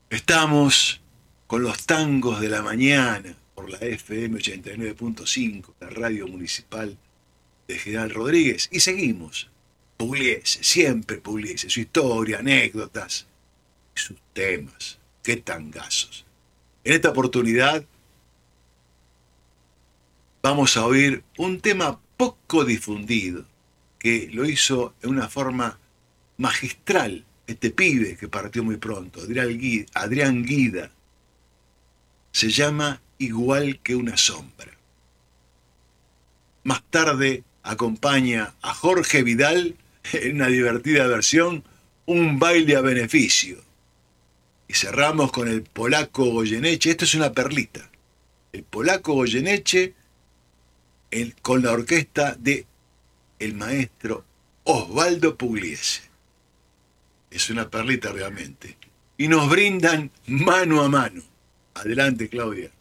Estamos con los tangos de la mañana por la FM 89.5, la radio municipal de General Rodríguez, y seguimos. Pugliese, siempre Pugliese, su historia, anécdotas y sus temas. Qué tangazos. En esta oportunidad vamos a oír un tema poco difundido que lo hizo en una forma magistral este pibe que partió muy pronto, Adrián Guida. Se llama Igual que una sombra. Más tarde acompaña a Jorge Vidal en una divertida versión, Un baile a beneficio. Y cerramos con el polaco Goyeneche. Esto es una perlita. El polaco Goyeneche con la orquesta de el maestro Osvaldo Pugliese. Es una perlita realmente. Y nos brindan mano a mano. Adelante, Claudia.